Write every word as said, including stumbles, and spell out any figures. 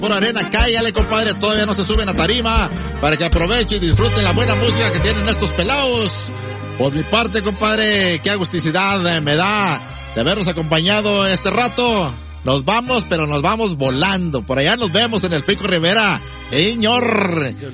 Por arena, cállale, compadre, todavía no se suben a tarima para que aprovechen y disfruten la buena música que tienen estos pelados. Por mi parte, compadre, qué agusticidad me da de habernos acompañado este rato. Nos vamos, pero nos vamos volando. Por allá nos vemos en el Pico Rivera. ¡Señor!